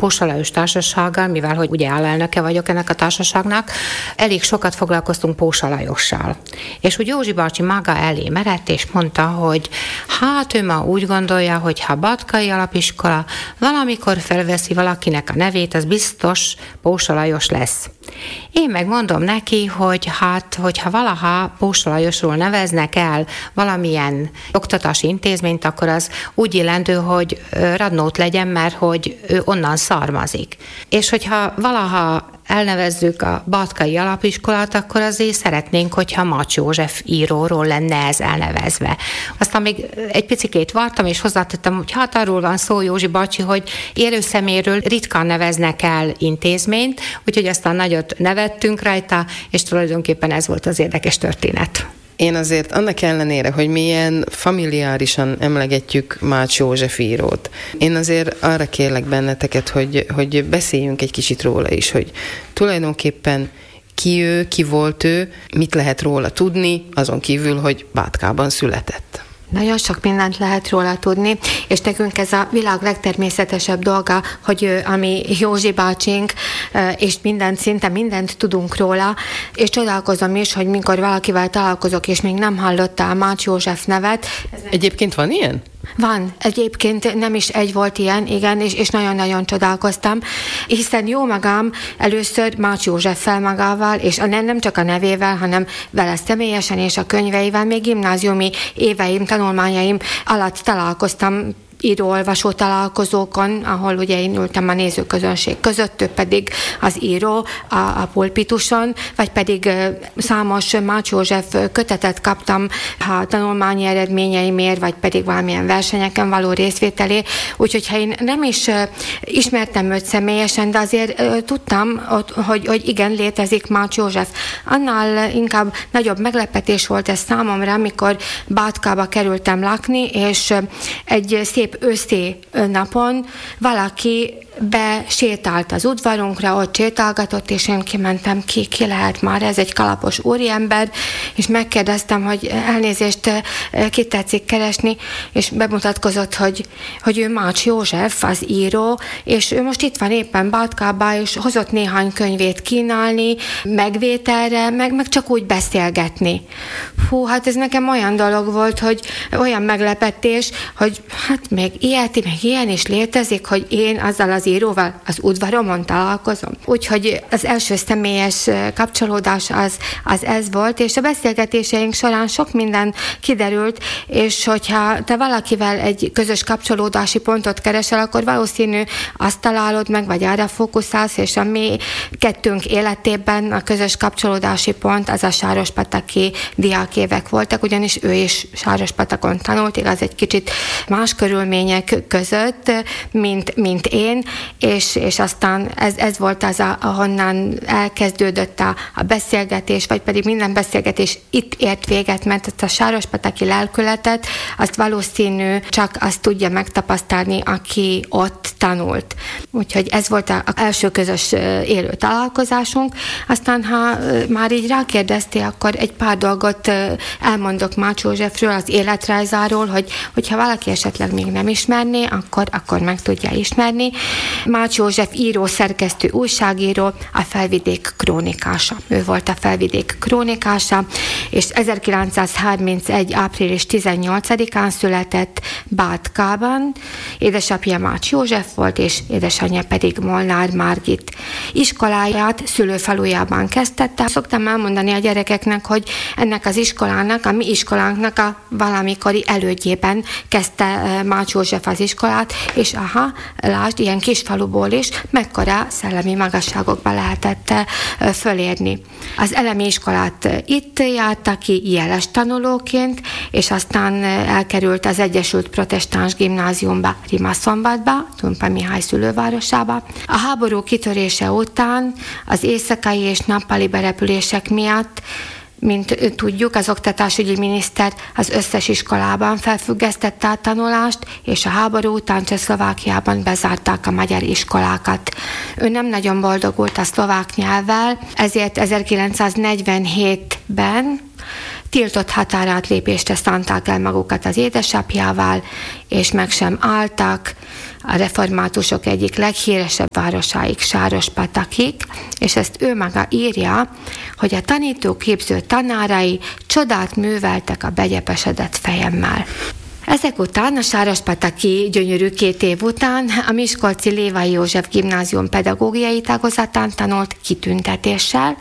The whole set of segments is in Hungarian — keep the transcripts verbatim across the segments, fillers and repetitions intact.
Pósa Lajos társasággal, mivel hogy ugye alelnöke vagyok ennek a társaságnak, elég sokat foglalkoztunk Pósa Lajossal. És úgy Józsi bácsi maga elé merett, és mondta, hogy hát ő ma úgy gondolja, hogy ha Batkai Alapiskola valamikor felveszi valakinek a nevét, az biztos Pósa Lajos lesz. Én meg mondom neki, hogy hát, hogyha valaha Pósa Lajosról neveznek el valamilyen oktatási intézményt, akkor az úgy illendő, hogy Radnót legyen, mert hogy ő onnan származik. És hogyha valaha elnevezzük a Batkai Alapiskolát, akkor azért szeretnénk, hogyha Mács József íróról lenne ez elnevezve. Aztán még egy picikét vártam, és hozzátettem, hogy hát arról van szó, Józsi bácsi, hogy élő személyről ritkán neveznek el intézményt, úgyhogy aztán nagyot nevettünk rajta, és tulajdonképpen ez volt az érdekes történet. Én azért annak ellenére, hogy milyen familiárisan emlegetjük Mács József írót, én azért arra kérlek benneteket, hogy, hogy beszéljünk egy kicsit róla is, hogy tulajdonképpen ki ő, ki volt ő, mit lehet róla tudni, azon kívül, hogy Bátkában született. Nagyon sok mindent lehet róla tudni, és nekünk ez a világ legtermészetesebb dolga, hogy ami Józsi bácsink, és mindent, szinte mindent tudunk róla, és csodálkozom is, hogy mikor valakivel találkozok, és még nem hallotta a Mács József nevet. Egyébként van ilyen? Van. Egyébként nem is egy volt ilyen, igen, és, és nagyon-nagyon csodálkoztam, hiszen jó magám először Mács Józseffel magával, és a, nem csak a nevével, hanem vele személyesen és a könyveivel, még gimnáziumi éveim, tanulmányaim alatt találkoztam író-olvasó találkozókon, ahol ugye én ültem a nézőközönség között, ő pedig az író a, a pulpituson, vagy pedig számos Mács József kötetet kaptam a tanulmányi eredményeimért, vagy pedig valamilyen versenyeken való részvételé, úgyhogy ha én nem is ismertem őt személyesen, de azért tudtam, hogy, hogy igen, létezik Mács József. Annál inkább nagyobb meglepetés volt ez számomra, amikor Bátkába kerültem lakni, és egy szép őszi napon valaki besétált az udvarunkra, ott sétálgatott, és én kimentem ki, ki lehet már, ez egy kalapos úriember, és megkérdeztem, hogy elnézést, kit tetszik keresni, és bemutatkozott, hogy, hogy ő Mács József, az író, és ő most itt van éppen Bátkában, és hozott néhány könyvét kínálni, megvételre, meg, meg csak úgy beszélgetni. Hú, hát ez nekem olyan dolog volt, hogy olyan meglepetés, hogy hát még ilyet, még ilyen is létezik, hogy én azzal az íróval az udvaromon találkozom. Úgyhogy az első személyes kapcsolódás az, az ez volt, és a beszélgetéseink során sok minden kiderült, és hogyha te valakivel egy közös kapcsolódási pontot keresel, akkor valószínű azt találod meg, vagy arra fókuszálsz, és a mi kettőnk életében a közös kapcsolódási pont az a sárospataki diákévek voltak, ugyanis ő is Sárospatakon tanult, igaz, egy kicsit más körülmények között, mint, mint én, és, és aztán ez, ez volt az, a, ahonnan elkezdődött a, a beszélgetés, vagy pedig minden beszélgetés itt ért véget, mert a sárospataki lelkületet, azt valószínű csak azt tudja megtapasztalni, aki ott tanult. Úgyhogy ez volt az első közös élő találkozásunk. Aztán, ha már így rákérdeztél, akkor egy pár dolgot elmondok Mács Józsefről, az életrajzáról, hogy, hogyha valaki esetleg még nem ismerné, akkor, akkor meg tudja ismerni. Mács József író, szerkesztő, újságíró, a Felvidék krónikása. Ő volt a Felvidék krónikása, és ezerkilencszázharmincegy. április tizennyolcadikán született Bátkában. Édesapja Mács József volt, és édesanyja pedig Molnár Márgit. Iskoláját szülőfalujában kezdette. Szoktam elmondani a gyerekeknek, hogy ennek az iskolának, a mi iskolánknak a valamikori elődjében kezdte Mács József az iskolát, és aha, lásd, ilyen kis faluból is mekkora szellemi magasságokba lehetett fölérni. Az elemi iskolát itt járta ki jeles tanulóként, és aztán elkerült az Egyesült Protestáns Gimnáziumba, Rimaszombatba, Tumpa Mihály szülővárosába. A háború kitörése után az éjszakai és nappali berepülések miatt, mint tudjuk, az oktatásügyi miniszter az összes iskolában felfüggesztette a tanulást, és a háború után Csehszlovákiában bezárták a magyar iskolákat. Ő nem nagyon boldogult a szlovák nyelvvel, ezért ezerkilencszáznegyvenhétben tiltott határátlépésre szánták el magukat az édesapjával, és meg sem álltak a reformátusok egyik leghíresebb városáig, Sárospatakig, és ezt ő maga írja, hogy a tanítóképző tanárai csodát műveltek a begyepesedett fejemmel. Ezek után, a sárospataki gyönyörű két év után a miskolci Lévai József Gimnázium pedagógiai tagozatán tanult kitüntetéssel,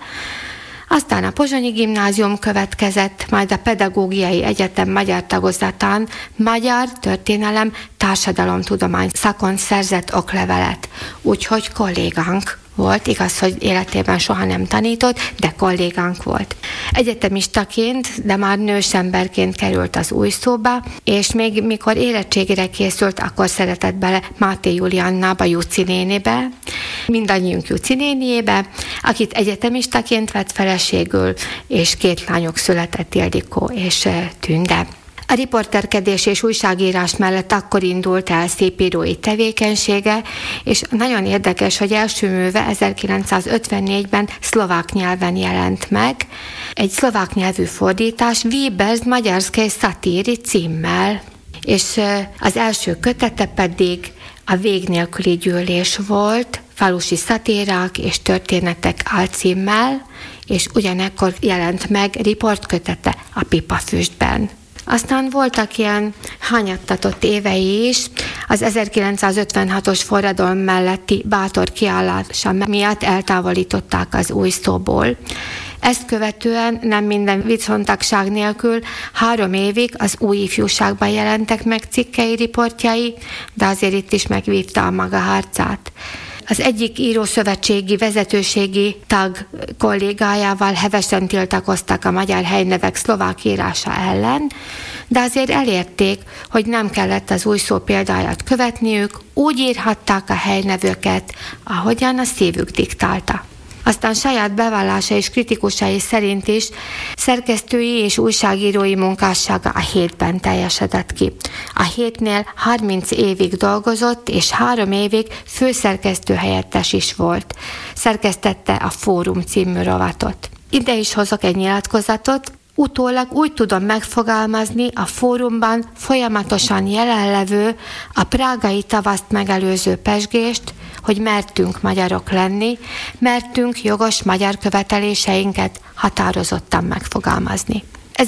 aztán a Pozsonyi Gimnázium következett, majd a Pedagógiai Egyetem magyar tagozatán magyar történelem társadalomtudomány szakon szerzett oklevelet, úgyhogy kollégánk volt, igaz, hogy életében soha nem tanított, de kollégánk volt. Egyetemistaként, de már nős emberként került az Újszóba, és még mikor érettségére készült, akkor szeretett bele Máté Juliannába, Juci nénibe, mindannyiunk Juci néniébe, akit egyetemistaként vett feleségül, és két lányok született, Ildikó és Tünde. A riporterkedés és újságírás mellett akkor indult el szépírói tevékenysége, és nagyon érdekes, hogy első műve ezerkilencszázötvennégyben szlovák nyelven jelent meg, egy szlovák nyelvű fordítás Webers Magyarszkai Szatíri címmel, és az első kötete pedig a Vég nélküli gyűlés volt, falusi szatírák és történetek álcímmel, és ugyanekkor jelent meg riportkötete a Pipafüstben. Aztán voltak ilyen hanyattatott évei is, az ezerkilencszázötvenhatos forradalom melletti bátor kiállása miatt eltávolították az Újszóból. Ezt követően nem minden viszontagság nélkül három évig az Új Ifjúságban jelentek meg cikkei, riportjai, de azért itt is megvívta a maga harcát. Az egyik írószövetségi vezetőségi tag kollégájával hevesen tiltakoztak a magyar helynevek szlovák írása ellen, de azért elérték, hogy nem kellett az Újszó példáját követniük, úgy írhatták a helynevőket, ahogyan a szívük diktálta. Aztán saját bevallása és kritikusai szerint is szerkesztői és újságírói munkássága a Hétben teljesedett ki. A Hétnél harminc évig dolgozott, és három évig főszerkesztő helyettes is volt. Szerkesztette a Fórum című rovatot. Ide is hozok egy nyilatkozatot. Utólag úgy tudom megfogalmazni a Fórumban folyamatosan jelenlevő, a prágai tavaszt megelőző pezsgést, hogy mertünk magyarok lenni, mertünk jogos magyar követeléseinket határozottan megfogalmazni.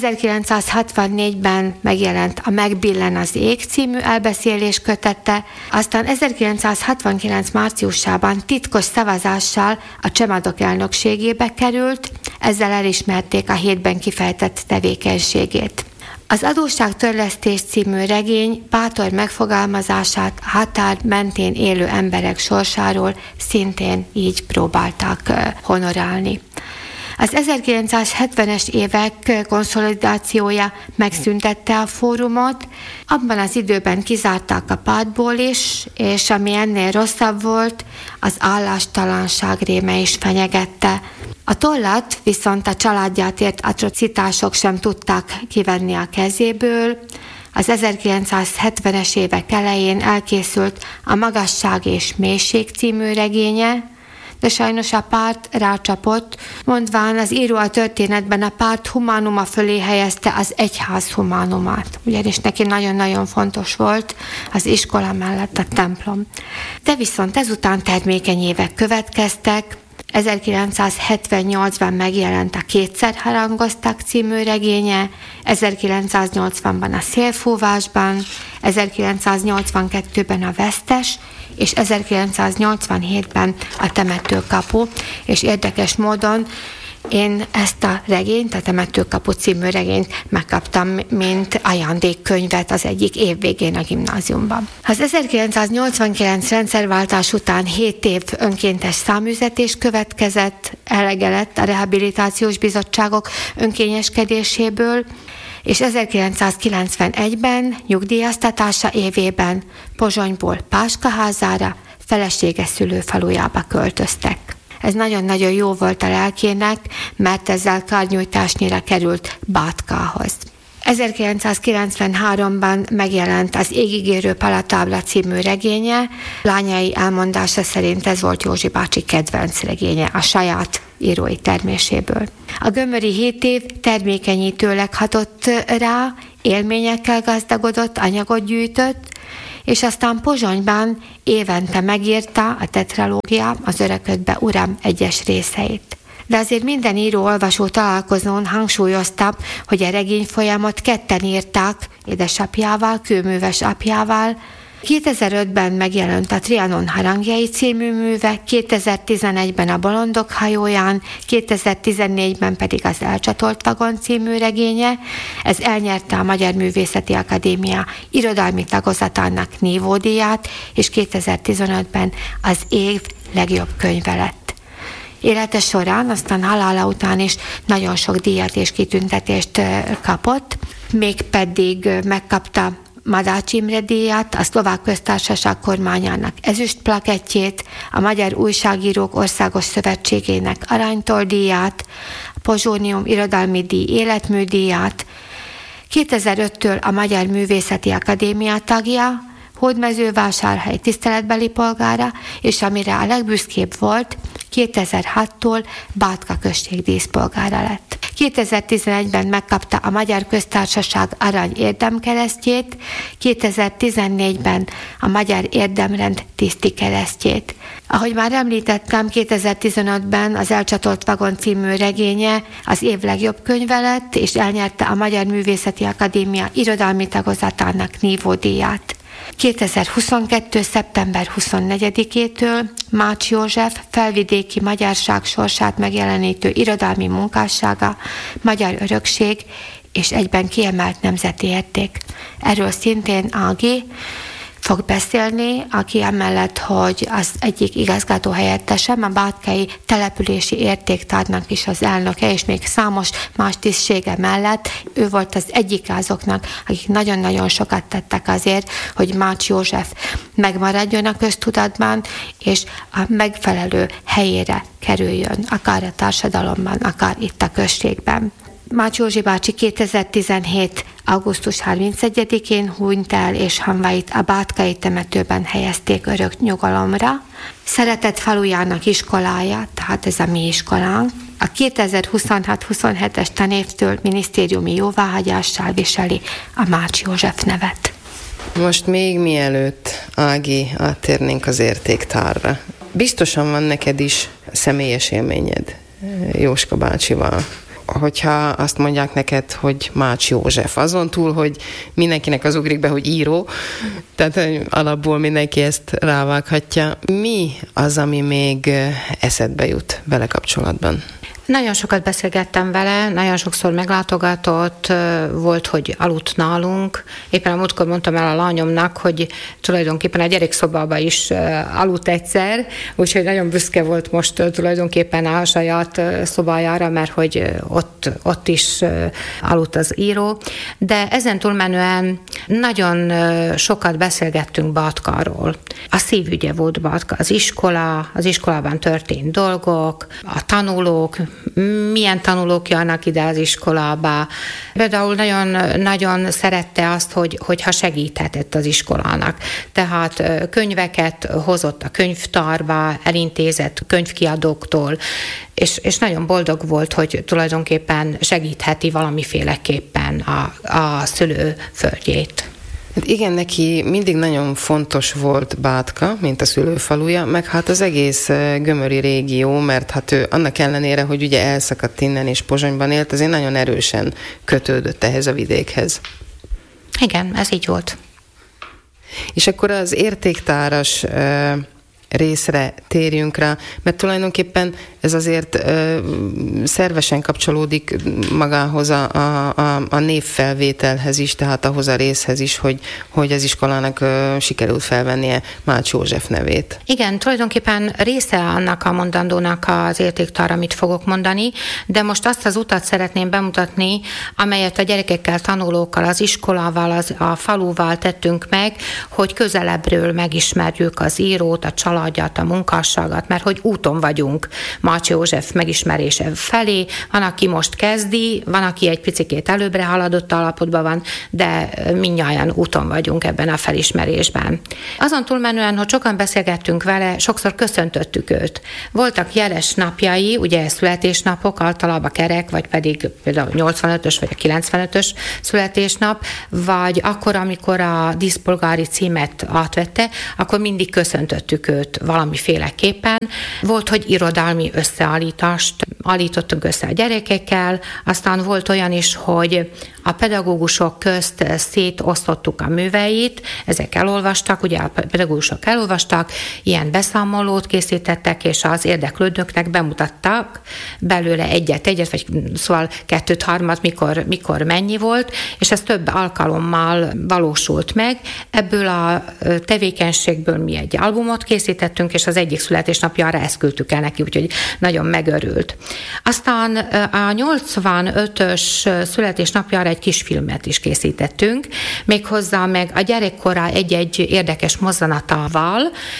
ezerkilencszázhatvannégyben megjelent a Megbillen az ég című elbeszélés kötete, aztán ezerkilencszázhatvankilenc márciusában titkos szavazással a Csemadok elnökségébe került, ezzel elismerték a Hétben kifejtett tevékenységét. Az Adósságtörlesztés című regény bátor megfogalmazását a határ mentén élő emberek sorsáról szintén így próbálták honorálni. Az ezerkilencszázhetvenes évek konszolidációja megszüntette a Fórumot, abban az időben kizárták a pártból is, és ami ennél rosszabb volt, az állástalanság réme is fenyegette. A tollat viszont a családját ért atrocitások sem tudták kivenni a kezéből. Az ezerkilencszázhetvenes évek elején elkészült a Magasság és Mélység című regénye, de sajnos a párt rácsapott, mondván az író a történetben a párt humánuma fölé helyezte az egyház humánumát, ugyanis neki nagyon-nagyon fontos volt az iskola mellett a templom. De viszont ezután termékeny évek következtek, ezerkilencszázhetvennyolcban megjelent a Kétszer harangoztak című regénye, ezerkilencszáznyolcvanban a Szélfúvásban, ezerkilencszáznyolcvankettőben a Vesztes, és ezerkilencszáznyolcvanhétben a Temetőkapu, és érdekes módon én ezt a regényt, a Temetőkapu című regényt megkaptam, mint ajándékkönyvet az egyik év végén a gimnáziumban. Az ezerkilencszáznyolcvankilenc rendszerváltás után hét év önkéntes száműzetés következett, elege lett a rehabilitációs bizottságok önkényeskedéséből, és ezerkilencszázkilencvenegyben nyugdíjaztatása évében Pozsonyból Páskaházára, felesége szülőfalujába költöztek. Ez nagyon-nagyon jó volt a lelkének, mert ezzel karnyújtásnyira került Bátkához. ezerkilencszázkilencvenháromban megjelent az Égigérő palatábla című regénye. Lányai elmondása szerint ez volt Józsi bácsi kedvenc regénye a saját írói terméséből. A gömöri hét év termékenyítőleg hatott rá, élményekkel gazdagodott, anyagot gyűjtött, és aztán Pozsonyban évente megírta a tetralógia, az Öröködbe Uram egyes részeit. De azért minden író-olvasó találkozón hangsúlyozta, hogy a regény folyamot ketten írták, édesapjával, kőműves apjával. kétezer-ötben megjelent a Trianon harangjai című műve, kétezer-tizenegyben a Bolondok hajóján, kétezer-tizennégyben pedig az Elcsatolt vagon című regénye. Ez elnyerte a Magyar Művészeti Akadémia irodalmi tagozatának nívódíját, és kétezer-tizenötben az év legjobb könyve lett. Élete során, aztán halála után is nagyon sok díjat és kitüntetést kapott, mégpedig megkapta Madács Imre díjat, a Szlovák Köztársaság kormányának ezüst plakettjét, a Magyar Újságírók Országos Szövetségének aranytól díját, a Pozsónium Irodalmi Díj életműdíját, kétezer-öttől a Magyar Művészeti Akadémia tagja, Hódmezővásárhely tiszteletbeli polgára, és amire a legbüszkébb volt, kétezer-hattól Bátka község díszpolgára lett. kétezer-tizenegyben megkapta a Magyar Köztársaság arany érdemkeresztjét, kétezer-tizennégyben a Magyar Érdemrend tiszti keresztjét. Ahogy már említettem, kétezer-tizenötben az Elcsatolt vagon című regénye az év legjobb könyve lett, és elnyerte a Magyar Művészeti Akadémia irodalmi tagozatának nívódíját. kétezer-huszonkettő. szeptember huszonnegyedikétől Mács József felvidéki magyarság sorsát megjelenítő irodalmi munkássága, magyar örökség és egyben kiemelt nemzeti érték. Erről szintén Ági fog beszélni, aki emellett, hogy az egyik igazgató helyettesem, a bátkai települési értéktárnak is az elnöke, és még számos más tisztsége mellett ő volt az egyik azoknak, akik nagyon-nagyon sokat tettek azért, hogy Mács József megmaradjon a köztudatban, és a megfelelő helyére kerüljön, akár a társadalomban, akár itt a községben. Mács Józsi bácsi kétezer-tizenhét. augusztus harmincegyedikén hunyt el, és hamvait a bátkai temetőben helyezték örök nyugalomra. Szeretett falujának iskolája, tehát ez a mi iskolánk, a kétezer-huszonhat-huszonhetes tanévtől minisztériumi jóváhagyással viseli a Mács József nevet. Most még mielőtt, Ági, áttérnénk az értéktárra. Biztosan van neked is személyes élményed Jóska bácsival. Hogyha azt mondják neked, hogy Mács József, azon túl, hogy mindenkinek az ugrik be, hogy író, tehát alapból mindenki ezt rávághatja. Mi az, ami még eszedbe jut vele kapcsolatban? Nagyon sokat beszélgettem vele, nagyon sokszor meglátogatott, volt, hogy aludt nálunk. Éppen a múltkor mondtam el a lányomnak, hogy tulajdonképpen a gyerekszobában is aludt egyszer, úgyhogy nagyon büszke volt most tulajdonképpen a saját szobájára, mert hogy ott, ott is aludt az író. De ezen túlmenően nagyon sokat beszélgettünk Bátkáról. A szívügye volt Bátka, az iskola, az iskolában történt dolgok, a tanulók, milyen tanulók járnak ide az iskolába. Például nagyon, nagyon szerette azt, hogy, hogyha segíthetett az iskolának. Tehát könyveket hozott a könyvtárba, elintézett könyvkiadóktól, és, és nagyon boldog volt, hogy tulajdonképpen segítheti valamiféleképpen a, a szülő földjét. Hát igen, neki mindig nagyon fontos volt Bátka, mint a szülőfaluja, meg hát az egész gömöri régió, mert hát ő annak ellenére, hogy ugye elszakadt innen és Pozsonyban élt, azért nagyon erősen kötődött ehhez a vidékhez. Igen, ez így volt. És akkor az értéktáras részre térjünk rá, mert tulajdonképpen ez azért ö, szervesen kapcsolódik magához a, a, a, a névfelvételhez is, tehát ahhoz a részhez is, hogy, hogy az iskolának ö, sikerült felvennie Mács József nevét. Igen, tulajdonképpen része annak a mondandónak az értéktár, amit fogok mondani, de most azt az utat szeretném bemutatni, amelyet a gyerekekkel, tanulókkal, az iskolával, az, a faluval tettünk meg, hogy közelebbről megismerjük az írót, a családját, a munkásságot, mert hogy úton vagyunk Mács József megismerése felé. Van, aki most kezdi, van, aki egy picikét előbbre haladott állapotban van, de mindnyájan úton vagyunk ebben a felismerésben. Azon túlmenően, hogy sokan beszélgettünk vele, sokszor köszöntöttük őt. Voltak jeles napjai, ugye születésnapok, általában kerek, vagy pedig például nyolcvanötös vagy a kilencvenötös születésnap, vagy akkor, amikor a díszpolgári címet átvette, akkor mindig köszöntöttük őt valamiféleképpen. Volt, hogy irodalmi összeállítást állítottunk össze a gyerekekkel, aztán volt olyan is, hogy a pedagógusok közt szétosztottuk a műveit, ezek elolvastak, ugye a pedagógusok elolvastak, ilyen beszámolót készítettek, és az érdeklődőknek bemutattak belőle egyet, egyet, vagy szóval kettőt, harmat, mikor, mikor mennyi volt, és ez több alkalommal valósult meg. Ebből a tevékenységből mi egy albumot készítettünk, és az egyik születésnapjára ezt küldtük el neki, úgyhogy nagyon megörült. Aztán a nyolcvanötös születésnapjára egy kis filmet is készítettünk, méghozzá meg a gyerekkora egy-egy érdekes mozzanatával,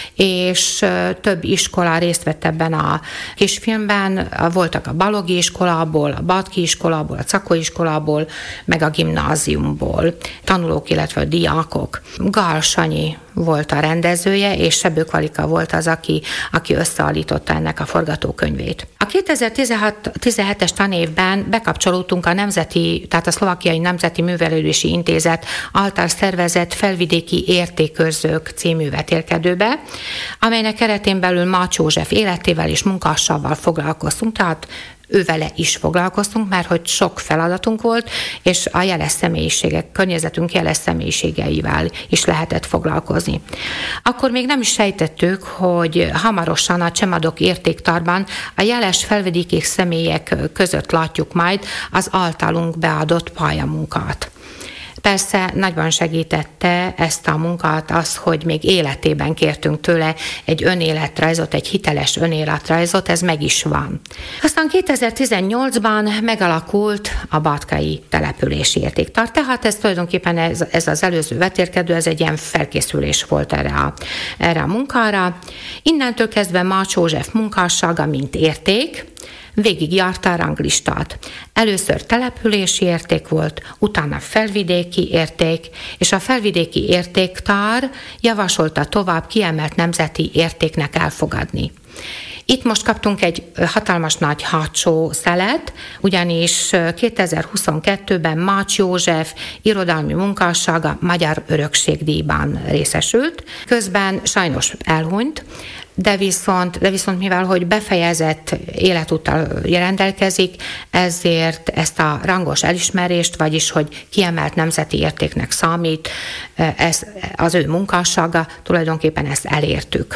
és több iskola részt vett ebben a kisfilmben. Voltak a Balogi iskolából, a Batki iskolából, a Cakó iskolából, meg a gimnáziumból tanulók, illetve a diákok. Gál Sanyi volt a rendezője, és Sebő Kvalika volt az, aki, aki összeállította ennek a forgatókönyvét. A kétezer-tizenhetes tanévben bekapcsolódtunk a Nemzeti, tehát a Szlovákiai Nemzeti Művelődési Intézet által szervezett Felvidéki Értékőrzők című vetélkedőbe, amelynek keretén belül Mács József életével és munkással foglalkoztunk, tehát ővele is foglalkoztunk, mert hogy sok feladatunk volt, és a jeles személyiségek, környezetünk jeles személyiségeivel is lehetett foglalkozni. Akkor még nem is sejtettük, hogy hamarosan a Csemadok értéktárban a jeles felvidéki személyek között látjuk majd az általunk beadott pályamunkát. Persze nagyban segítette ezt a munkát az, hogy még életében kértünk tőle egy önéletrajzot, egy hiteles önéletrajzot, ez meg is van. Aztán kétezer-tizennyolcban megalakult a Batkai települési értéktár, tehát ez tulajdonképpen ez, ez az előző vetélkedő, ez egy ilyen felkészülés volt erre a, erre a munkára. Innentől kezdve Mács József munkássága, mint érték, végigjárta a ranglistát. Először települési érték volt, utána felvidéki érték, és a felvidéki értéktár javasolta tovább kiemelt nemzeti értéknek elfogadni. Itt most kaptunk egy hatalmas nagy hátsó szelet, ugyanis kétezer-huszonkettőben Mács József irodalmi munkássága Magyar Örökségdíjban részesült. Közben sajnos elhunyt, de viszont, de viszont mivel, hogy befejezett életúttal rendelkezik, ezért ezt a rangos elismerést, vagyis, hogy kiemelt nemzeti értéknek számít, ez, az ő munkássága, tulajdonképpen ezt elértük.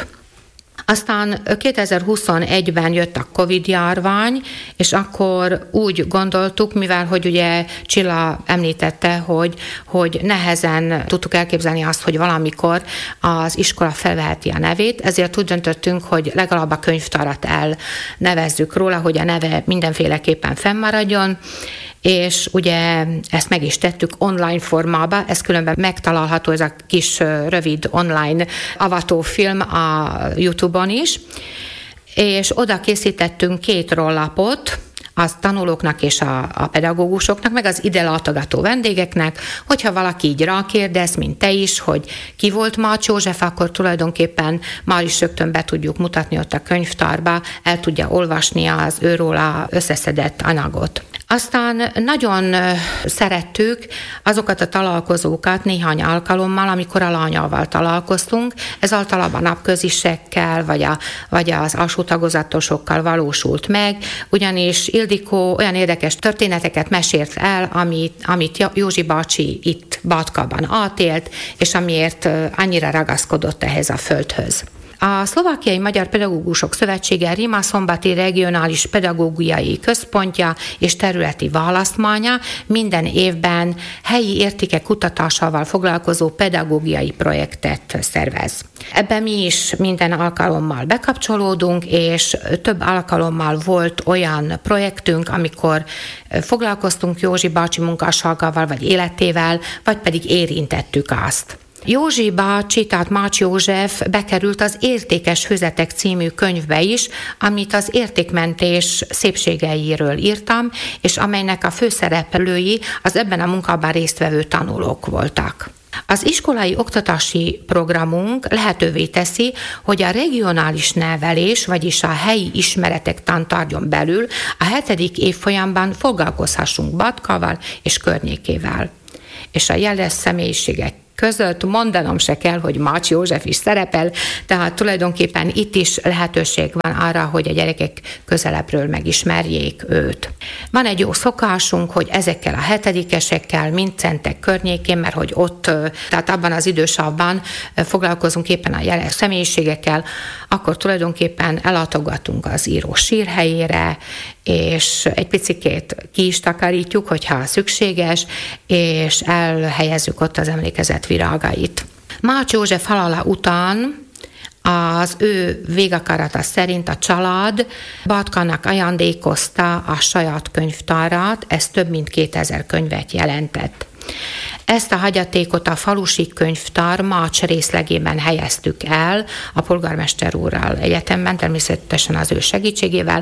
Aztán kétezer-huszonegyben jött a Covid-járvány, és akkor úgy gondoltuk, mivel hogy ugye Csilla említette, hogy, hogy nehezen tudtuk elképzelni azt, hogy valamikor az iskola felveheti a nevét, ezért úgy döntöttünk, hogy legalább a könyvtárat elnevezzük róla, hogy a neve mindenféleképpen fennmaradjon, és ugye ezt meg is tettük online formába, ez különben megtalálható, ez a kis rövid online avatófilm a YouTube-on is, és oda készítettünk két rollapot, az tanulóknak és a, a pedagógusoknak, meg az ide látogató vendégeknek, hogyha valaki így rákérdez, mint te is, hogy ki volt Mács József, akkor tulajdonképpen már is rögtön be tudjuk mutatni ott a könyvtárba, el tudja olvasni az őróla összeszedett anyagot. Aztán nagyon szerettük azokat a találkozókat néhány alkalommal, amikor a lányával találkoztunk. Ez általában napközisekkel, vagy, a, vagy az alsó tagozatosokkal valósult meg, ugyanis Ildikó olyan érdekes történeteket mesélt el, amit, amit Józsi bácsi itt Batkában átélt, és amiért annyira ragaszkodott ehhez a földhöz. A Szlovákiai Magyar Pedagógusok Szövetsége Rimaszombatyi Regionális Pedagógiai Központja és területi választmánya minden évben helyi értékek kutatásával foglalkozó pedagógiai projektet szervez. Ebben mi is minden alkalommal bekapcsolódunk, és több alkalommal volt olyan projektünk, amikor foglalkoztunk Józsi bácsi munkásságával, vagy életével, vagy pedig érintettük azt. Józsi bácsi, tehát Mács József bekerült az Értékes Füzetek című könyvbe is, amit az értékmentés szépségeiről írtam, és amelynek a főszereplői az ebben a munkában résztvevő tanulók voltak. Az iskolai oktatási programunk lehetővé teszi, hogy a regionális nevelés, vagyis a helyi ismeretek tantárgyon belül a hetedik évfolyamban foglalkozhassunk Batkával és környékével. És a jeles személyiségek között mondanom se kell, hogy Mács József is szerepel, tehát tulajdonképpen itt is lehetőség van arra, hogy a gyerekek közelebbről megismerjék őt. Van egy jó szokásunk, hogy ezekkel a hetedikesekkel, Mincentek környékén, mert hogy ott, tehát abban az idősabban foglalkozunk éppen a jeles személyiségekkel, akkor tulajdonképpen ellátogatunk az író sírhelyére, és egy picikét ki is takarítjuk, hogyha szükséges, és elhelyezzük ott az emlékezet virágait. Mács József halála után az ő végakarata szerint a család Batkának ajándékozta a saját könyvtárát, ez több mint kétezer könyvet jelentett. Ezt a hagyatékot a falusi könyvtár Mács részlegében helyeztük el a polgármester úrral egyetemben, természetesen az ő segítségével,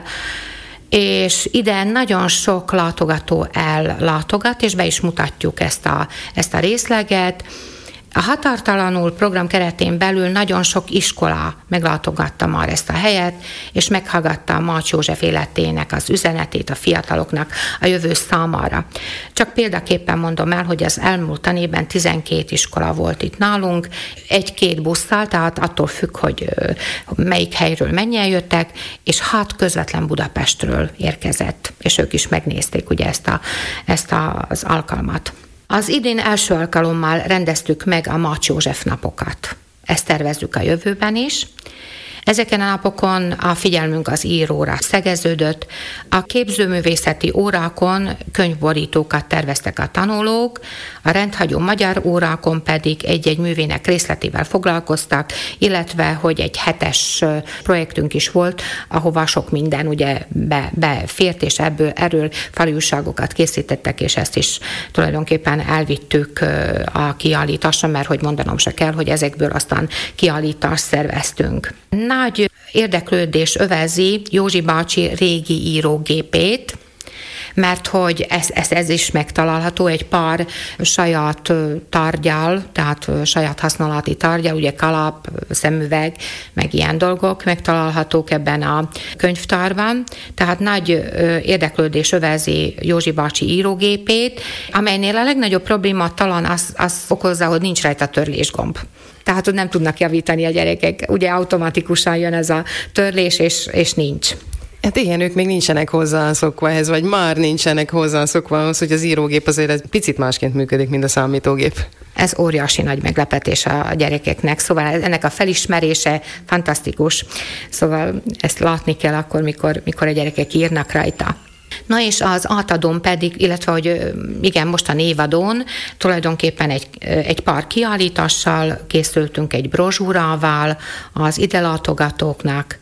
és ide nagyon sok látogató ellátogat, és be is mutatjuk ezt a, ezt a részleget. A Határtalanul program keretén belül nagyon sok iskola meglátogatta már ezt a helyet, és meghallgatta a Mács József életének az üzenetét a fiataloknak a jövő számára. Csak példaképpen mondom el, hogy az elmúlt tanében tizenkét iskola volt itt nálunk, egy-két busszal, tehát attól függ, hogy melyik helyről mennyien jöttek, és hat közvetlen Budapestről érkezett, és ők is megnézték ugye ezt, a, ezt a, az alkalmat. Az idén első alkalommal rendeztük meg a Mács József napokat. Ezt tervezzük a jövőben is. Ezeken a napokon a figyelmünk az íróra szegeződött. A képzőművészeti órákon könyvborítókat terveztek a tanulók, a rendhagyó magyar órákon pedig egy-egy művének részletével foglalkoztak, illetve hogy egy hetes projektünk is volt, ahova sok minden ugye be, befért, és ebből erről falúságokat készítettek, és ezt is tulajdonképpen elvittük a kiállításra, mert hogy mondanom se kell, hogy ezekből aztán kiállítást szerveztünk. Nagy érdeklődés övezi Józsi bácsi régi írógépét, mert hogy ez, ez, ez is megtalálható egy pár saját tárgyal, tehát saját használati tárgyal, ugye kalap, szemüveg, meg ilyen dolgok megtalálhatók ebben a könyvtárban. Tehát nagy érdeklődés övezi Józsi bácsi írógépét, amelynél a legnagyobb probléma talán az, az okozza, hogy nincs rajta törlésgomb. Tehát, hogy nem tudnak javítani a gyerekek. Ugye automatikusan jön ez a törlés, és, és nincs. Hát igen, ők még nincsenek hozzászokva ehhez, vagy már nincsenek hozzászokva ahhoz, hogy az írógép azért egy picit másként működik, mint a számítógép. Ez óriási nagy meglepetés a gyerekeknek, szóval ennek a felismerése fantasztikus. Szóval ezt látni kell akkor, mikor, mikor a gyerekek írnak rajta. Na és az átadón pedig, illetve hogy igen, most a névadón tulajdonképpen egy, egy pár kiállítással készültünk, egy brozsúrával az ide látogatóknak,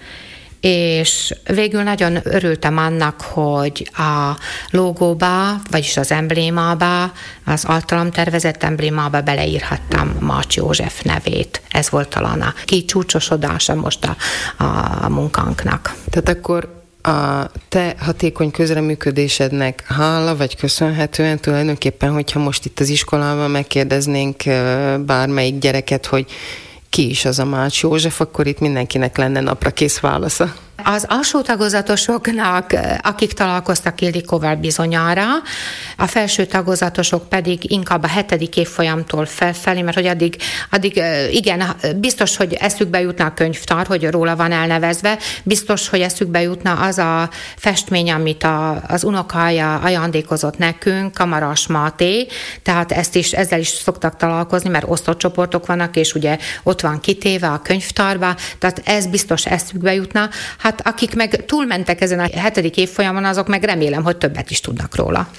és végül nagyon örültem annak, hogy a logóba, vagyis az emblémába, az általam tervezett emblémába beleírhattam Mács József nevét. Ez volt talán a kicsúcsosodása most a, a munkánknak. Tehát akkor a te hatékony közreműködésednek hála, vagy köszönhetően tulajdonképpen, hogyha most itt az iskolában megkérdeznénk bármelyik gyereket, hogy ki is az a Mács József, akkor itt mindenkinek lenne napra kész válasza. Az alsó tagozatosoknak, akik találkoztak Ildikóval bizonyára, a felső tagozatosok pedig inkább a hetedik évfolyamtól felfelé, mert hogy addig, addig igen, biztos, hogy eszükbe jutna a könyvtár, hogy róla van elnevezve, biztos, hogy eszükbe jutna az a festmény, amit a, az unokája ajándékozott nekünk, Kamaras Máté, tehát ezt is, ezzel is szoktak találkozni, mert osztott csoportok vannak, és ugye ott van kitéve a könyvtárba, tehát ez biztos eszükbe jutna. Hát akik meg túlmentek ezen a hetedik évfolyamon, azok meg remélem, hogy többet is tudnak róla.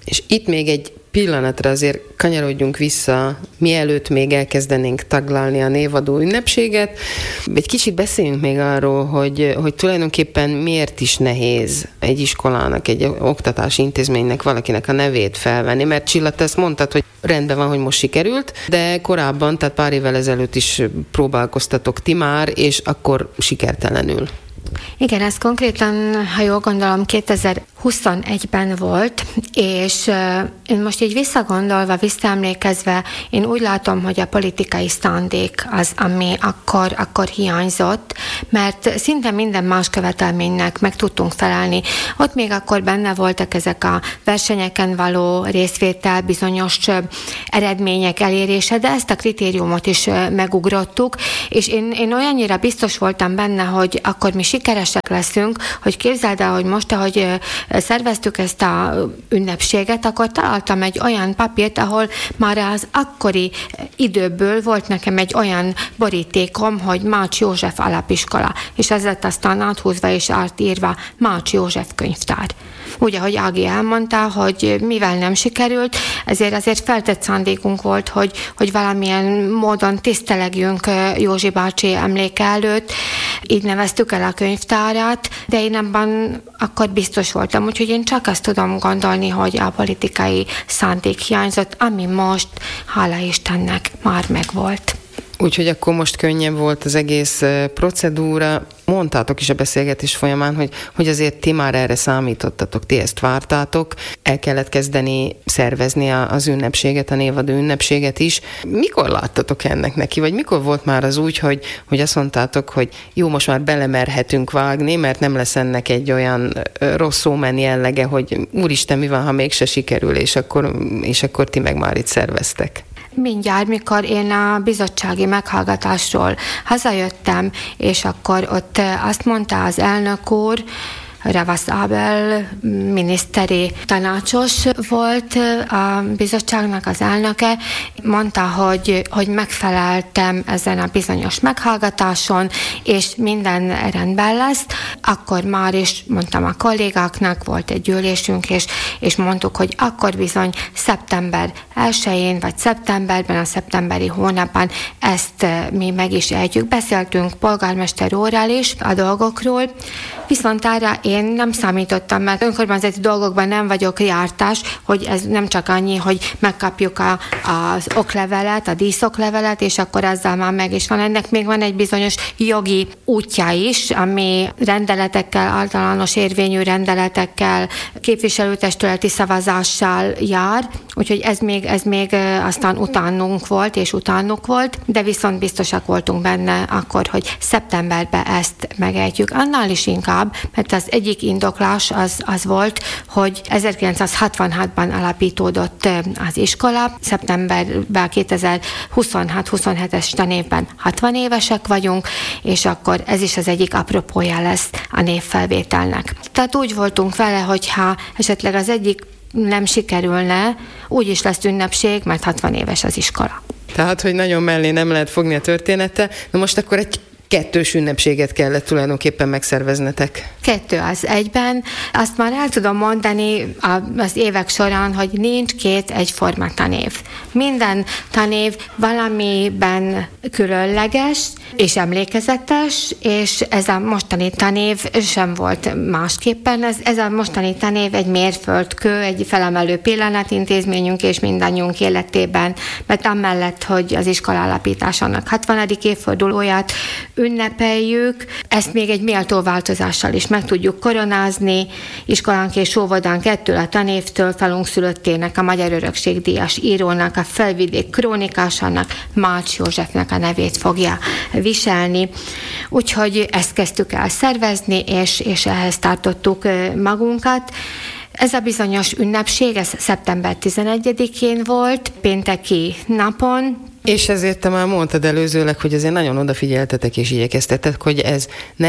És itt még egy pillanatra azért kanyarodjunk vissza, mielőtt még elkezdenénk taglalni a névadó ünnepséget. Egy kicsit beszéljünk még arról, hogy, hogy tulajdonképpen miért is nehéz egy iskolának, egy oktatási intézménynek valakinek a nevét felvenni, mert Csilla, te ezt mondtad, hogy rendben van, hogy most sikerült, de korábban, tehát pár évvel ezelőtt is próbálkoztatok ti már, és akkor sikertelenül. Igen, ez konkrétan, ha jól gondolom, kétezer-huszonegyben volt, és én most így visszagondolva, visszaemlékezve, én úgy látom, hogy a politikai szándék az, ami akkor, akkor hiányzott, mert szinte minden más követelménynek meg tudtunk felelni. Ott még akkor benne voltak ezek a versenyeken való részvétel, bizonyos eredmények elérése, de ezt a kritériumot is megugrottuk, és én, én olyannyira biztos voltam benne, hogy akkor mi sikeresek leszünk, hogy képzeld el, hogy most, ahogy szerveztük ezt a ünnepséget, akkor találtam egy olyan papírt, ahol már az akkori időből volt nekem egy olyan borítékom, hogy Mács József alapiskola, és ez lett aztán áthúzva és átírva Mács József könyvtár. Úgy, ahogy Ági elmondta, hogy mivel nem sikerült, ezért azért feltett szándékunk volt, hogy, hogy valamilyen módon tisztelegjünk Józsi bácsi emléke előtt. Így neveztük el a könyvtárát, de én ebben akkor biztos voltam, úgyhogy én csak azt tudom gondolni, hogy a politikai szándék hiányzott, ami most, hála Istennek, már megvolt. Úgyhogy akkor most könnyebb volt az egész procedúra. Mondtátok is a beszélgetés folyamán, hogy, hogy azért ti már erre számítottatok, ti ezt vártátok, el kellett kezdeni szervezni az ünnepséget, a névadó ünnepséget is. Mikor láttatok ennek neki, vagy mikor volt már az úgy, hogy, hogy azt mondtátok, hogy jó, most már belemerhetünk vágni, mert nem lesz ennek egy olyan rossz ómen jellege, hogy úristen, mi van, ha mégse sikerül, és akkor, és akkor ti meg már itt szerveztek. Mindjárt, mikor én a bizottsági meghallgatásról hazajöttem, és akkor ott azt mondta az elnök úr, Ravasz Ábel miniszteri tanácsos volt a bizottságnak az elnöke, mondta, hogy, hogy megfeleltem ezen a bizonyos meghallgatáson, és minden rendben lesz. Akkor már is mondtam a kollégáknak, volt egy gyűlésünk, és, és mondtuk, hogy akkor bizony szeptember elsején, vagy szeptemberben, a szeptemberi hónapban ezt mi meg is ejtjük. Beszéltünk polgármester úrral is a dolgokról, viszont arra én nem számítottam, mert önkormányzati dolgokban nem vagyok jártas, hogy ez nem csak annyi, hogy megkapjuk a, az oklevelet, a díszoklevelet, és akkor ezzel már meg is van. Ennek még van egy bizonyos jogi útja is, ami rendeletekkel, általános érvényű rendeletekkel, képviselőtestületi szavazással jár, úgyhogy ez még, ez még aztán utánunk volt, és utánuk volt, de viszont biztosak voltunk benne akkor, hogy szeptemberben ezt megejtjük. Annál is inkább, mert az egyik indoklás az, az volt, hogy ezerkilencszázhatvanhatban alapítódott az iskola, szeptemberben kétezer-huszonhat-huszonhetes tanévben hatvan évesek vagyunk, és akkor ez is az egyik apropója lesz a névfelvételnek. Tehát úgy voltunk vele, hogyha esetleg az egyik nem sikerülne, úgy is lesz ünnepség, mert hatvan éves az iskola. Tehát, hogy nagyon mellé nem lehet fogni a története, na most akkor egy kettős ünnepséget kellett tulajdonképpen megszerveznetek. Kettő az egyben. Azt már el tudom mondani az évek során, hogy nincs két egyforma tanév. Minden tanév valamiben különleges és emlékezetes, és ez a mostani tanév sem volt másképpen. Ez, ez a mostani tanév egy mérföldkő, egy felemelő pillanatintézményünk és mindannyiunk életében, mert amellett, hogy az iskola alapításának hatvanadik évfordulóját ünnepeljük, ezt még egy méltó változással is meg tudjuk koronázni. Iskolánk és óvodánk ettől a tanévtől Falunk szülöttének, a Magyar Örökség díjas írónak, a Felvidék krónikásának, Mács Józsefnek a nevét fogja viselni. Úgyhogy ezt kezdtük el szervezni, és, és ehhez tartottuk magunkat. Ez a bizonyos ünnepség, ez szeptember tizenegyedikén volt, pénteki napon. És ezért te már mondtad előzőleg, hogy azért nagyon odafigyeltetek és igyekeztetek, hogy ez ne egy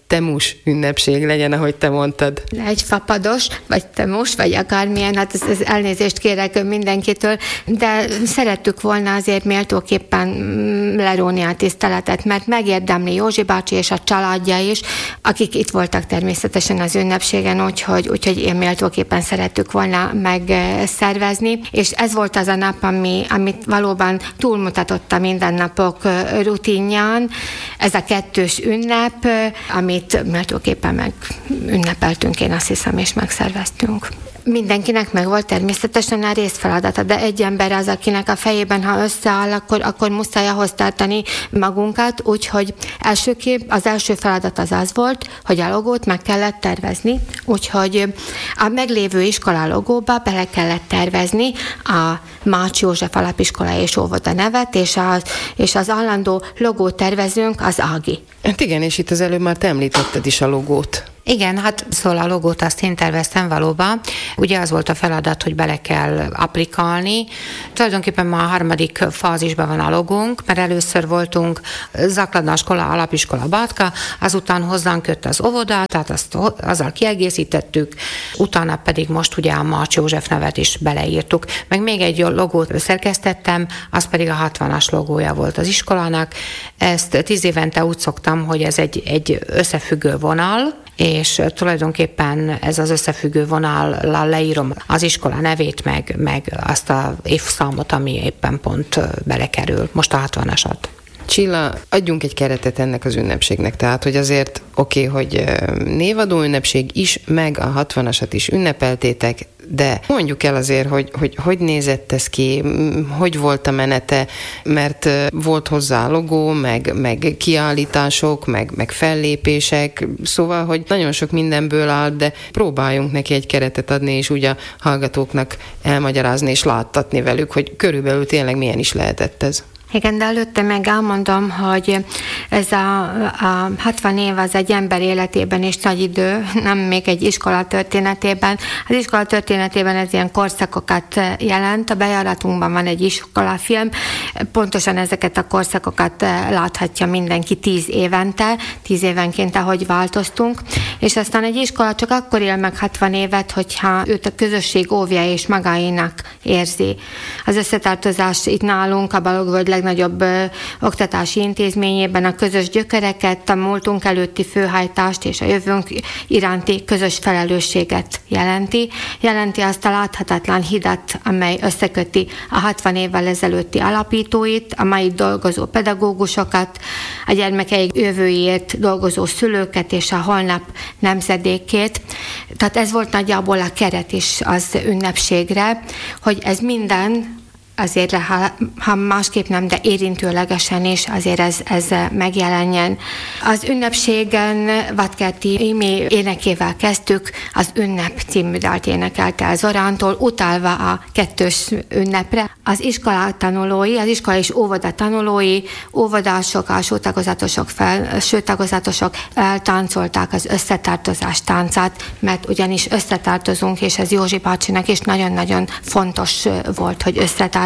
temus ünnepség legyen, ahogy te mondtad. Egy fapados, vagy temus, vagy akármilyen, hát ez, ez elnézést kérek mindenkitől, de szerettük volna azért méltóképpen leróni a tiszteletet, mert megérdemli Józsi bácsi és a családja is, akik itt voltak természetesen az ünnepségen, úgyhogy, úgyhogy én méltóképpen szerettük volna megszervezni, és ez volt az a nap, ami, amit valóban túlmutatott a mindennapok rutinján, ez a kettős ünnep, amit méltóképpen meg ünnepeltünk, én azt hiszem, és megszerveztünk. Mindenkinek meg volt természetesen a részfeladata, de egy ember az, akinek a fejében, ha összeáll, akkor, akkor muszáj ahhoz tartani magunkat, úgyhogy elsőképp az első feladat az az volt, hogy a logót meg kellett tervezni, úgyhogy a meglévő iskola logóba bele kellett tervezni a Mács József Alapiskola és Óvoda nevet, és az, és az állandó logótervezőnk az Ági. Hát igen, és itt az előbb már te említetted is a logót. Igen, hát szóval a logót azt én terveztem valóban. Ugye az volt a feladat, hogy bele kell applikálni. Tulajdonképpen már a harmadik fázisban van a logónk, mert először voltunk Zakladnaskola, Alapiskola, Batka, azután hozzánk jött az óvoda, tehát azt azzal kiegészítettük, utána pedig most ugye a Mács József nevet is beleírtuk. Meg még egy logót szerkesztettem, az pedig a hatvanas logója volt az iskolának. Ezt tíz évente úgy szoktam, hogy ez egy, egy összefüggő vonal, és tulajdonképpen ez az összefüggő vonallal leírom az iskola nevét, meg, meg azt az évszámot, ami éppen pont belekerül, most a hatvanasat. Csilla, adjunk egy keretet ennek az ünnepségnek, tehát, hogy azért oké, okay, hogy névadó ünnepség is, meg a hatvanasat is ünnepeltétek, de mondjuk el azért, hogy, hogy hogy nézett ez ki, hogy volt a menete, mert volt hozzá logó, meg, meg kiállítások, meg, meg fellépések, szóval, hogy nagyon sok mindenből áll, de próbáljunk neki egy keretet adni, és úgy a hallgatóknak elmagyarázni és láttatni velük, hogy körülbelül tényleg milyen is lehetett ez. Igen, de előtte meg elmondom, hogy ez a, a hatvan év az egy ember életében is nagy idő, nem még egy iskola történetében. Az iskola történetében ez ilyen korszakokat jelent. A bejáratunkban van egy iskolafilm, pontosan ezeket a korszakokat láthatja mindenki tíz évente, tíz évenként, ahogy változtunk, és aztán egy iskola csak akkor él meg hatvan évet, hogyha őt a közösség óvja és magáénak érzi. Az összetartozás itt nálunk a Balogvölgy legnagyobb ö, oktatási intézményében a közös gyökereket, a múltunk előtti főhajtást és a jövőnk iránti közös felelősséget jelenti. Jelenti azt a láthatatlan hidat, amely összeköti a hatvan évvel ezelőtti alapítóit, a mai dolgozó pedagógusokat, a gyermekeik jövőjét dolgozó szülőket és a holnap nemzedékét. Tehát ez volt nagyjából a keret is az ünnepségre, hogy ez minden azért, ha, ha másképp nem, de érintőlegesen is azért ez, ez megjelenjen. Az ünnepségen Vatkerti Imi énekével kezdtük, az Ünnep című dalt énekelte el Zorántól, utalva a kettős ünnepre. Az iskola tanulói, az iskola és óvoda tanulói, óvodások, alsótagozatosok, felsőtagozatosok eltáncolták az összetartozás táncát, mert ugyanis összetartozunk, és ez Józsi bácsinak is nagyon-nagyon fontos volt, hogy összetartozunk.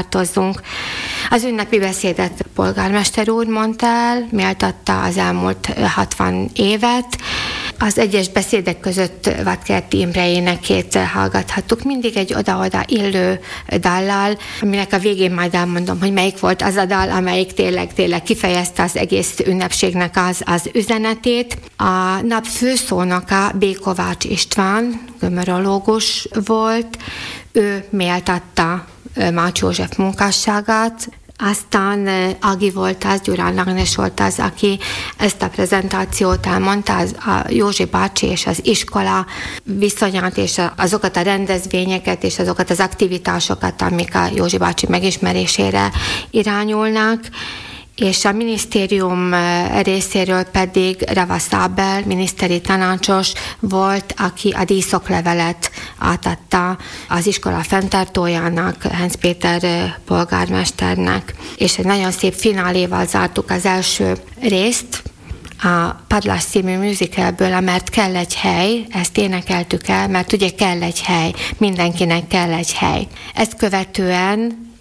Az ünnepi beszédet polgármester úr mondta el, méltatta az elmúlt hatvan évet. Az egyes beszédek között Vatkerti Imre énekét hallgathattuk, mindig egy oda-oda illő dallal, aminek a végén majd elmondom, hogy melyik volt az a dal, amelyik tényleg-tényleg kifejezte az egész ünnepségnek az, az üzenetét. A nap főszónoka B. Kovács István, gömörológus volt, ő méltatta Mács József munkásságát, aztán Ági volt az, Gyurán Ágnes volt az, aki ezt a prezentációt elmondta, az, a Józsi bácsi és az iskola viszonyát, és azokat a rendezvényeket, és azokat az aktivitásokat, amik a Józsi bácsi megismerésére irányulnak. És a minisztérium részéről pedig Ravasz Ábel, miniszteri tanácsos volt, aki a díszoklevelet átadta az iskola fenntartójának, Hence Péter polgármesternek. És egy nagyon szép fináléval zártuk az első részt, a Padlás című musicalből, a Mert kell egy hely, ezt énekeltük el, mert ugye kell egy hely, mindenkinek kell egy hely. Ezt követően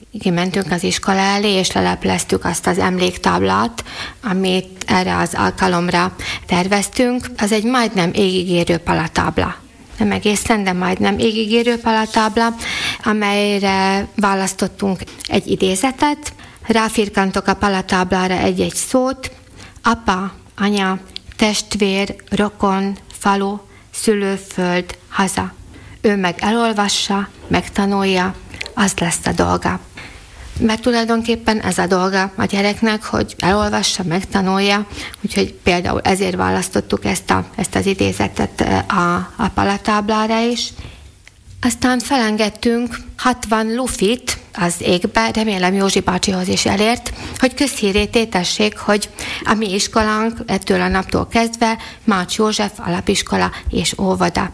kimentünk az iskola elé, és lelepleztük azt az emléktáblát, amit erre az alkalomra terveztünk. Az egy majdnem égigérő palatábla. Nem egészen, de majdnem égigérő palatábla, amelyre választottunk egy idézetet, ráfirkantok a palatáblára egy-egy szót, apa, anya, testvér, rokon, falu, szülőföld, haza. Ő meg elolvassa, megtanulja, az lesz a dolga. Mert tulajdonképpen ez a dolga a gyereknek, hogy elolvassa, megtanulja, úgyhogy például ezért választottuk ezt, a, ezt az idézetet a, a palatáblára is. Aztán felengedtünk hatvan lufit az égbe, remélem Józsi bácsihoz is elért, hogy közhírét tétessék, hogy a mi iskolánk ettől a naptól kezdve Mács József alapiskola és óvoda.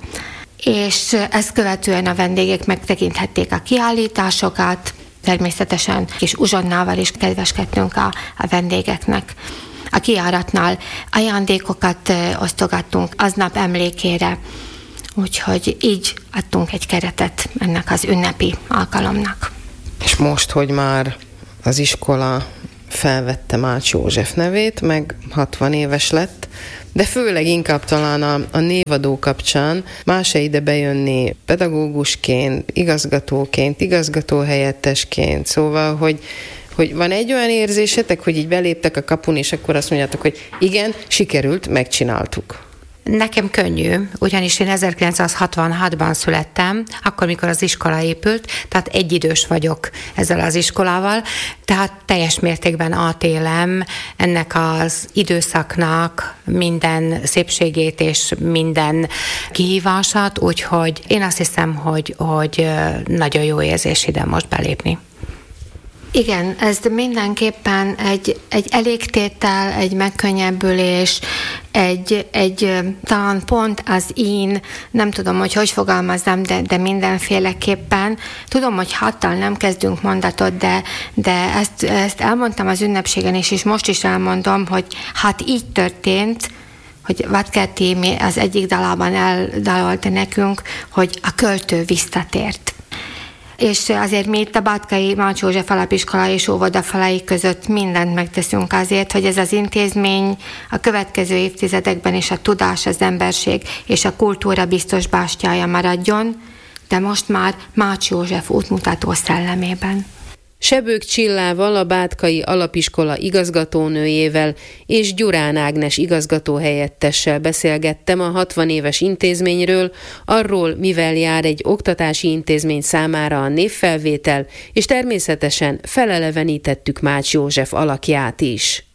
És ezt követően a vendégek megtekinthették a kiállításokat, természetesen kis uzsonnával is kedveskedtünk a, a vendégeknek. A kijáratnál ajándékokat osztogattunk aznap emlékére, úgyhogy így adtunk egy keretet ennek az ünnepi alkalomnak. És most, hogy már az iskola felvette Mács József nevét, meg hatvan éves lett, de főleg inkább talán a, a névadó kapcsán más-e ide bejönni pedagógusként, igazgatóként, igazgatóhelyettesként, szóval, hogy, hogy van egy olyan érzésetek, hogy így beléptek a kapun, és akkor azt mondjátok, hogy igen, sikerült, megcsináltuk. Nekem könnyű, ugyanis én ezerkilencszázhatvanhatban születtem, akkor, mikor az iskola épült, tehát egyidős vagyok ezzel az iskolával, tehát teljes mértékben átélem ennek az időszaknak minden szépségét és minden kihívását, úgyhogy én azt hiszem, hogy, hogy nagyon jó érzés ide most belépni. Igen, ez mindenképpen egy, egy elégtétel, egy megkönnyebbülés, egy, egy talán pont az én, nem tudom, hogy hogy fogalmazzam, de, de mindenféleképpen. Tudom, hogy hattal nem kezdünk mondatot, de, de ezt, ezt elmondtam az ünnepségen is, és most is elmondom, hogy hát így történt, hogy Vatkerti az egyik dalában eldalolta nekünk, hogy a költő visszatért. És azért mi itt a Bátkai Mács József alapiskola és óvoda falai között mindent megteszünk azért, hogy ez az intézmény a következő évtizedekben is a tudás, az emberség és a kultúra biztos bástyája maradjon, de most már Mács József útmutató szellemében. Sebők Csillával, a Bátkai Alapiskola igazgatónőjével és Gyurán Ágnes igazgatóhelyettessel beszélgettem a hatvan éves intézményről, arról, mivel jár egy oktatási intézmény számára a névfelvétel, és természetesen felelevenítettük Mács József alakját is.